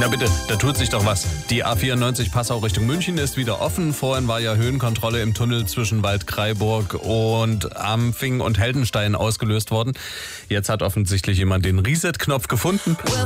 Na bitte, da tut sich doch was. Die A94 Passau Richtung München ist wieder offen. Vorhin war ja Höhenkontrolle im Tunnel zwischen Waldkraiburg und Ampfing und Heldenstein ausgelöst worden. Jetzt hat offensichtlich jemand den Reset-Knopf gefunden.